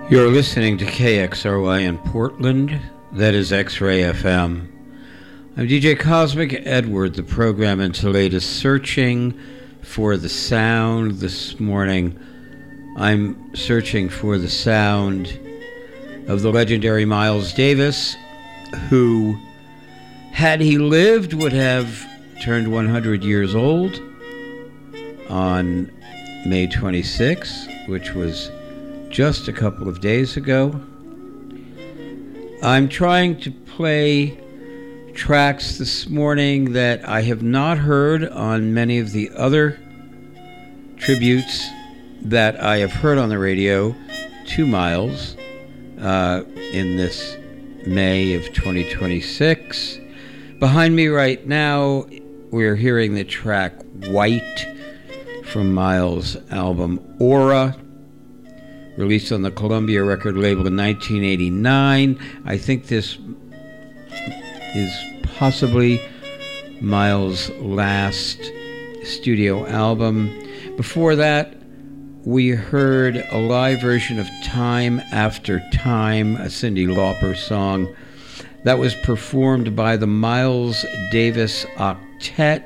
You're listening to KXRY in Portland, that is X-Ray FM. I'm DJ Cosmic Edward. The program entitled is Searching for the Sound. This morning I'm searching for the sound of the legendary Miles Davis, who, had he lived, would have turned 100 years old on May 26, which was just a couple of days ago. I'm trying to play tracks this morning that I have not heard on many of the other tributes that I have heard on the radio to Miles in this May of 2026. Behind me right now, we're hearing the track White from Miles' album Aura, released on the Columbia record label in 1989. I think this is possibly Miles' last studio album. Before that, we heard a live version of Time After Time, a Cyndi Lauper song that was performed by the Miles Davis Octet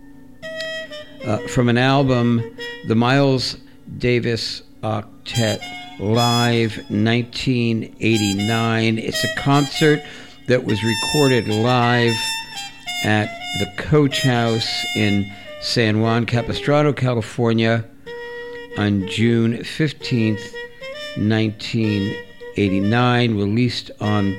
from an album, the Miles Davis Octet Live 1989. It's a concert that was recorded live at the Coach House in San Juan Capistrano, California on June 15th, 1989, released on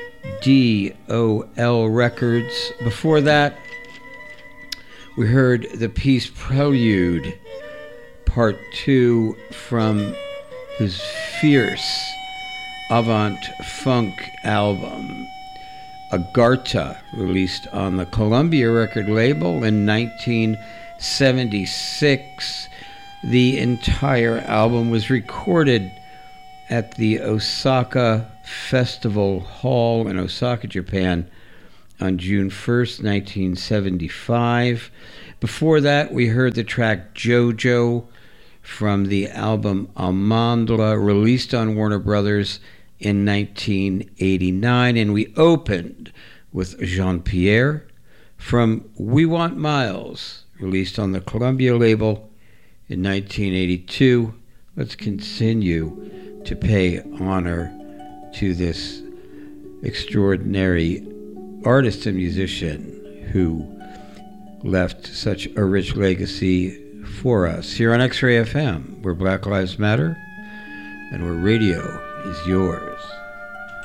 DOL Records. Before that, we heard the piece Prelude Part 2 from his fierce avant-funk album Agartha, released on the Columbia record label in 1976. The entire album was recorded at the Osaka Festival Hall in Osaka, Japan on June 1st, 1975. Before that, we heard the track Jojo from the album Almandla, released on Warner Brothers in 1989. And we opened with Jean-Pierre from We Want Miles, released on the Columbia label in 1982. Let's continue to pay honor to this extraordinary artist and musician who left such a rich legacy for us here on X-Ray FM, where Black Lives Matter and where radio is yours.